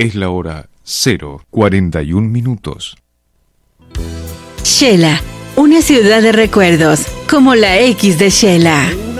Es la hora 0:41. Shela, una ciudad de recuerdos, como la X de Shela.